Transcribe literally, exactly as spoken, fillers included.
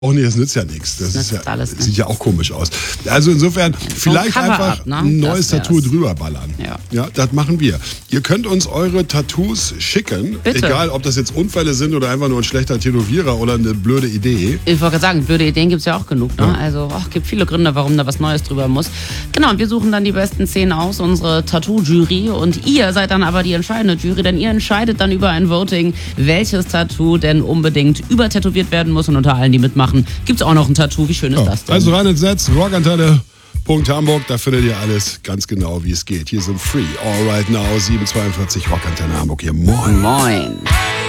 Oh nee, das nützt ja nichts. Das, das ist ja, alles sieht ja auch komisch aus. Also insofern, vielleicht einfach Cover-up, ne? ein neues Das wär's. Tattoo drüberballern. Ja. ja, das machen wir. Ihr könnt uns eure Tattoos schicken. Bitte. Egal, ob das jetzt Unfälle sind oder einfach nur ein schlechter Tätowierer oder eine blöde Idee. Ich wollte gerade sagen, blöde Ideen gibt es ja auch genug. Ne? Ja. Also es gibt viele Gründe, warum da was Neues drüber muss. Genau, und wir suchen dann die besten zehn aus, unsere Tattoo-Jury. Und ihr seid dann aber die entscheidende Jury, denn ihr entscheidet dann über ein Voting, welches Tattoo denn unbedingt übertätowiert werden muss. Und unter allen, die mitmachen, gibt es auch noch ein Tattoo. Wie schön ist Ja. das denn? Also rein ins Netz, rockantenne punkt hamburg, da findet ihr alles ganz genau, wie es geht. Hier sind Free, All Right Now, sieben zweiundvierzig Rockantenne Hamburg. Hier, moin. Moin.